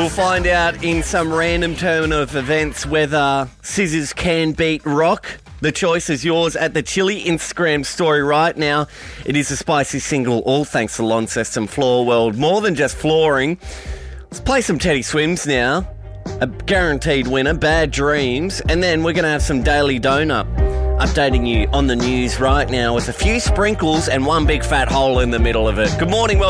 We'll find out in some random turn of events whether scissors can beat rock. The choice is yours at the Chili Instagram story right now. It is a spicy single, all thanks to Launceston Floor World. More than just flooring. Let's play some Teddy Swims now. A guaranteed winner, Bad Dreams. And then we're going to have some Daily Donut. Updating you on the news right now with a few sprinkles and one big fat hole in the middle of it. Good morning, welcome.